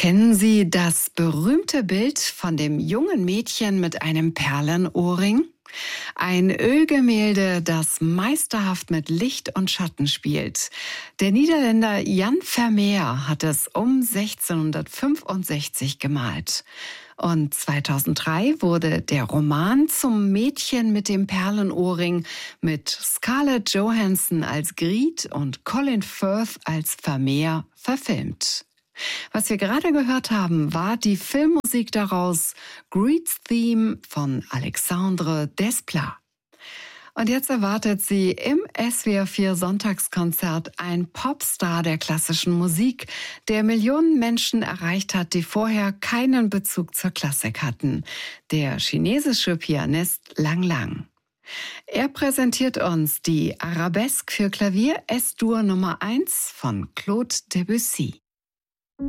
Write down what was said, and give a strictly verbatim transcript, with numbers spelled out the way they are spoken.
Kennen Sie das berühmte Bild von dem jungen Mädchen mit einem Perlenohrring? Ein Ölgemälde, das meisterhaft mit Licht und Schatten spielt. Der Niederländer Jan Vermeer hat es um sechzehnhundertfünfundsechzig gemalt. Und zweitausenddrei wurde der Roman zum Mädchen mit dem Perlenohrring mit Scarlett Johansson als Griet und Colin Firth als Vermeer verfilmt. Was wir gerade gehört haben, war die Filmmusik daraus, Greed's Theme von Alexandre Desplat. Und jetzt erwartet Sie im S W R vier Sonntagskonzert ein Popstar der klassischen Musik, der Millionen Menschen erreicht hat, die vorher keinen Bezug zur Klassik hatten. Der chinesische Pianist Lang Lang. Er präsentiert uns die Arabesque für Klavier S-Dur Nummer eins von Claude Debussy.